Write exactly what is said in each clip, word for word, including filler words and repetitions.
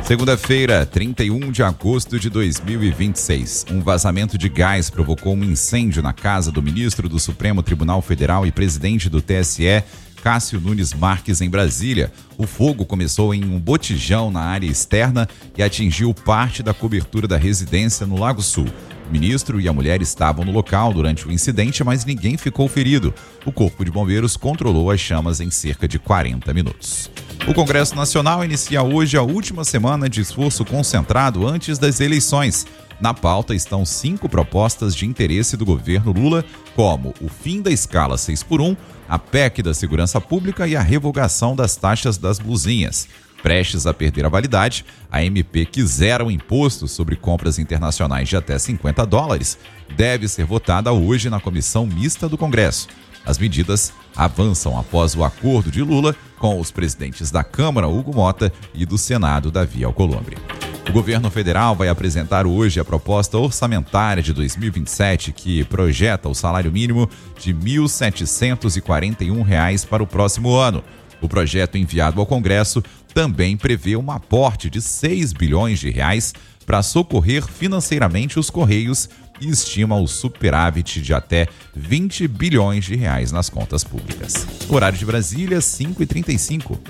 Segunda-feira, trinta e um de agosto de dois mil e vinte e seis. Um vazamento de gás provocou um incêndio na casa do ministro do Supremo Tribunal Federal e presidente do T S E, Cássio Nunes Marques, em Brasília. O fogo começou em um botijão na área externa e atingiu parte da cobertura da residência no Lago Sul. O ministro e a mulher estavam no local durante o incidente, mas ninguém ficou ferido. O Corpo de Bombeiros controlou as chamas em cerca de quarenta minutos. O Congresso Nacional inicia hoje a última semana de esforço concentrado antes das eleições. Na pauta estão cinco propostas de interesse do governo Lula, como o fim da escala seis por um, a P E C da Segurança Pública e a revogação das taxas das buzinhas. Prestes a perder a validade, a M P que zera o imposto sobre compras internacionais de até cinquenta dólares deve ser votada hoje na Comissão Mista do Congresso. As medidas avançam após o acordo de Lula com os presidentes da Câmara, Hugo Mota, e do Senado, Davi Alcolumbre. O governo federal vai apresentar hoje a proposta orçamentária de dois mil e vinte e sete, que projeta o salário mínimo de mil setecentos e quarenta e um reais para o próximo ano. O projeto enviado ao Congresso também prevê um aporte de seis bilhões de reais para socorrer financeiramente os Correios e estima o superávit de até vinte bilhões de reais nas contas públicas. Horário de Brasília, cinco e trinta e cinco.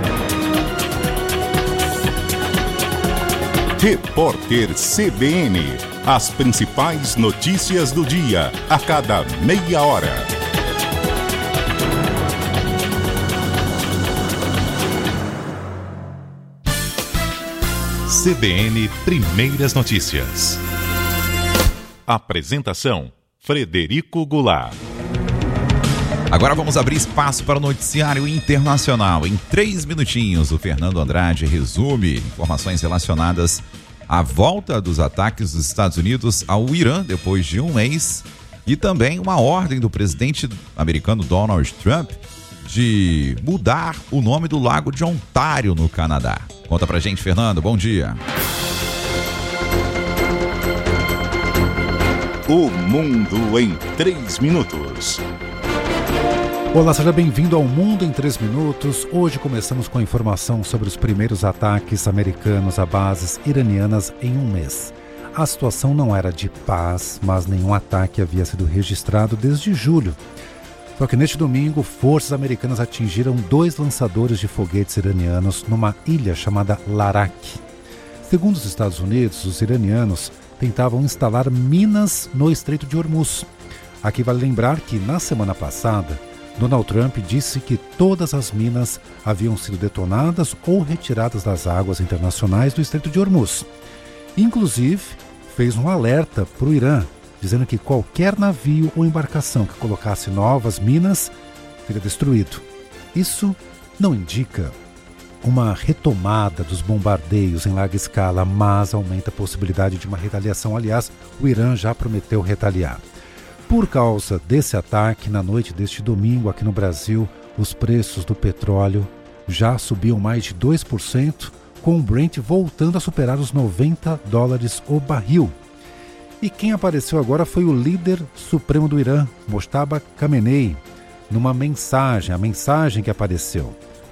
Repórter C B N. As principais notícias do dia, a cada meia hora. C B N Primeiras Notícias. Apresentação: Frederico Goulart. Agora vamos abrir espaço para o noticiário internacional. Em três minutinhos, o Fernando Andrade resume informações relacionadas à volta dos ataques dos Estados Unidos ao Irã depois de um mês e também uma ordem do presidente americano Donald Trump de mudar o nome do lago de Ontário, no Canadá. Conta pra gente, Fernando. Bom dia. O Mundo em três minutos. Olá, seja bem-vindo ao Mundo em três minutos. Hoje começamos com a informação sobre os primeiros ataques americanos a bases iranianas em um mês. A situação não era de paz, mas nenhum ataque havia sido registrado desde julho. Só que neste domingo, forças americanas atingiram dois lançadores de foguetes iranianos numa ilha chamada Larak. Segundo os Estados Unidos, os iranianos tentavam instalar minas no Estreito de Hormuz. Aqui vale lembrar que, na semana passada, Donald Trump disse que todas as minas haviam sido detonadas ou retiradas das águas internacionais do Estreito de Hormuz. Inclusive, fez um alerta para o Irã, dizendo que qualquer navio ou embarcação que colocasse novas minas seria destruído. Isso não indica uma retomada dos bombardeios em larga escala, mas aumenta a possibilidade de uma retaliação. Aliás, o Irã já prometeu retaliar. Por causa desse ataque, na noite deste domingo aqui no Brasil, os preços do petróleo já subiam mais de dois por cento, com o Brent voltando a superar os noventa dólares o barril. E quem apareceu agora foi o líder supremo do Irã, Mojtaba Khamenei, numa mensagem, a mensagem que apareceu.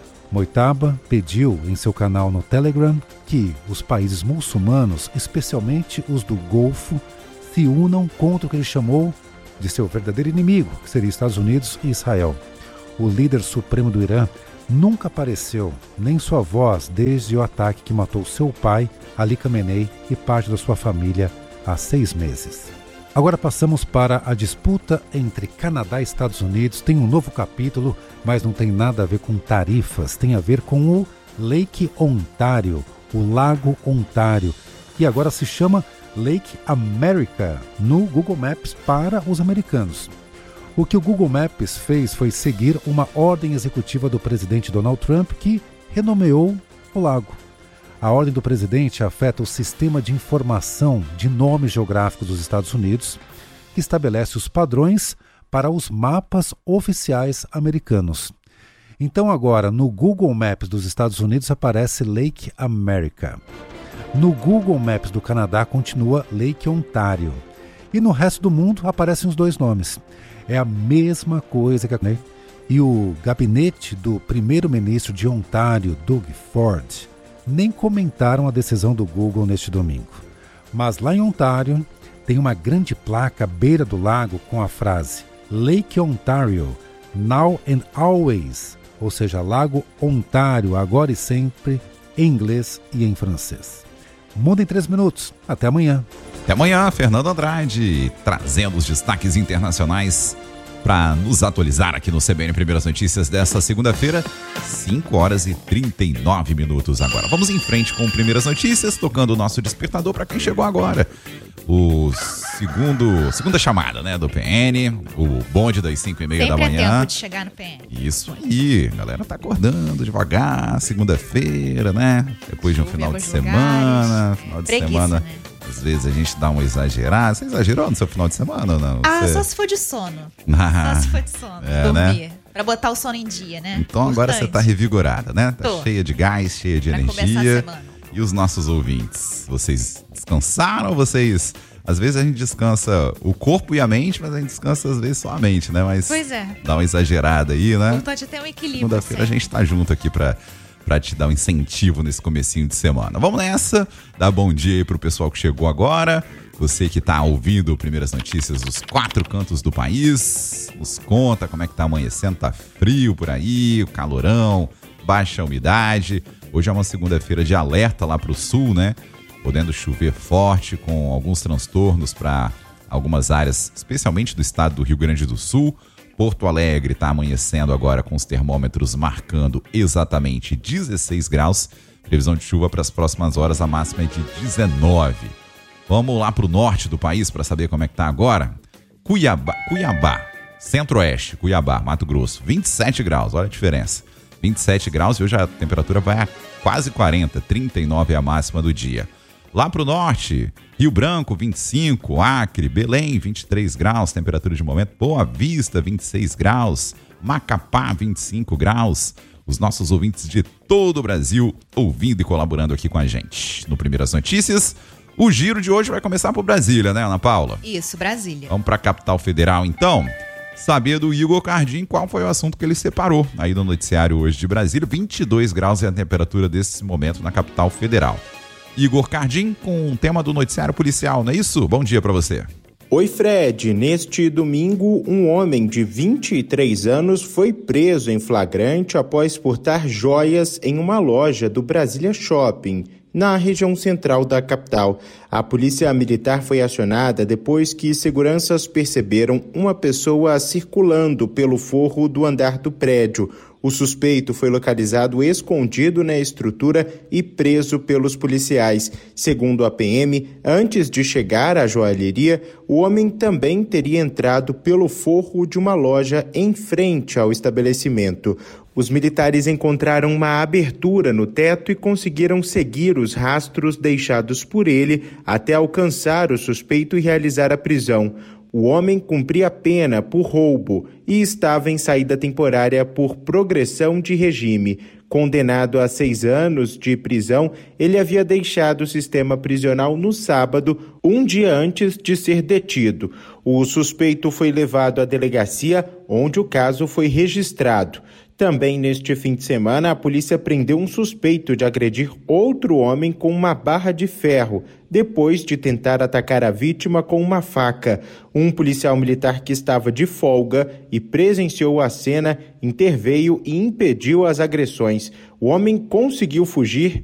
Mojtaba pediu em seu canal no Telegram que os países muçulmanos, especialmente os do Golfo, se unam contra o que ele chamou de seu verdadeiro inimigo, que seria Estados Unidos e Israel. O líder supremo do Irã nunca apareceu, nem sua voz, desde o ataque que matou seu pai, Ali Khamenei, e parte da sua família há seis meses. Agora passamos para a disputa entre Canadá e Estados Unidos. Tem um novo capítulo, mas não tem nada a ver com tarifas. Tem a ver com o Lake Ontario, o Lago Ontário, que agora se chama Lake America no Google Maps para os americanos. O que o Google Maps fez foi seguir uma ordem executiva do presidente Donald Trump, que renomeou o lago. A ordem do presidente afeta o sistema de informação de nome geográfico dos Estados Unidos, que estabelece os padrões para os mapas oficiais americanos. Então agora, no Google Maps dos Estados Unidos aparece Lake America. No Google Maps do Canadá continua Lake Ontário. E no resto do mundo aparecem os dois nomes. É a mesma coisa que a... E o gabinete do primeiro-ministro de Ontário, Doug Ford, nem comentaram a decisão do Google neste domingo. Mas lá em Ontário, tem uma grande placa à beira do lago com a frase Lake Ontario, now and always, ou seja, Lago Ontário, agora e sempre, em inglês e em francês. Mundo em três minutos. Até amanhã. Até amanhã, Fernando Andrade, trazendo os destaques internacionais para nos atualizar aqui no C B N Primeiras Notícias dessa segunda-feira, cinco horas e trinta e nove minutos agora. Vamos em frente com Primeiras Notícias, tocando o nosso despertador para quem chegou agora. O segundo, segunda chamada, né, do P N, o bonde das cinco e meia Sempre da manhã. é tempo de chegar no P N. Isso aí, a galera tá acordando devagar, segunda-feira, né? Depois de um Chuva em final em de alguns semana, lugares. final de Preguiça, semana. né? Às vezes a gente dá uma exagerada. Você exagerou no seu final de semana ou não? Ah, Você... só se for de sono. Ah, Só se for de sono. é, dormir. né? Pra botar o sono em dia, né? Então agora você tá revigorada, né? Tá Tô. cheia de gás, cheia de Pra começar a energia. semana. E os nossos ouvintes? Vocês descansaram ou vocês... Às vezes a gente descansa o corpo e a mente, mas a gente descansa às vezes só a mente, né? Mas Pois é. dá uma exagerada aí, né? Importante é ter um equilíbrio. Segunda-feira a sempre. gente tá junto aqui pra, pra te dar um incentivo nesse comecinho de semana. Vamos nessa, dar bom dia aí pro pessoal que chegou agora. Você que tá ouvindo Primeiras Notícias dos quatro cantos do país, nos conta como é que tá amanhecendo, tá frio por aí, o calorão, baixa umidade. Hoje é uma segunda-feira de alerta lá pro sul, né? Podendo chover forte, com alguns transtornos para algumas áreas, especialmente do estado do Rio Grande do Sul. Porto Alegre está amanhecendo agora com os termômetros marcando exatamente dezesseis graus. Previsão de chuva para as próximas horas, a máxima é de dezenove. Vamos lá para o norte do país para saber como é que está agora. Cuiabá, Cuiabá, Centro-Oeste, Cuiabá, Mato Grosso, vinte e sete graus, olha a diferença. vinte e sete graus e hoje a temperatura vai a quase quarenta, trinta e nove é a máxima do dia. Lá para o norte, Rio Branco, vinte e cinco, Acre, Belém, vinte e três graus, temperatura de momento, Boa Vista, vinte e seis graus, Macapá, vinte e cinco graus. Os nossos ouvintes de todo o Brasil ouvindo e colaborando aqui com a gente. No Primeiras Notícias, o giro de hoje vai começar por Brasília, né, Ana Paula? Isso, Brasília. Vamos para a capital federal, então. Saber do Igor Cardim qual foi o assunto que ele separou aí no noticiário hoje de Brasília. vinte e dois graus é a temperatura desse momento na capital federal. Igor Cardim com o tema do noticiário policial, não é isso? Bom dia para você. Oi, Fred. Neste domingo, um homem de vinte e três anos foi preso em flagrante após furtar joias em uma loja do Brasília Shopping, na região central da capital. A polícia militar foi acionada depois que seguranças perceberam uma pessoa circulando pelo forro do andar do prédio. O suspeito foi localizado escondido na estrutura e preso pelos policiais. Segundo a P M, antes de chegar à joalheria, o homem também teria entrado pelo forro de uma loja em frente ao estabelecimento. Os militares encontraram uma abertura no teto e conseguiram seguir os rastros deixados por ele até alcançar o suspeito e realizar a prisão. O homem cumpria pena por roubo e estava em saída temporária por progressão de regime. Condenado a seis anos de prisão, ele havia deixado o sistema prisional no sábado, um dia antes de ser detido. O suspeito foi levado à delegacia, onde o caso foi registrado. Também neste fim de semana, a polícia prendeu um suspeito de agredir outro homem com uma barra de ferro, depois de tentar atacar a vítima com uma faca. Um policial militar que estava de folga e presenciou a cena interveio e impediu as agressões. O homem conseguiu fugir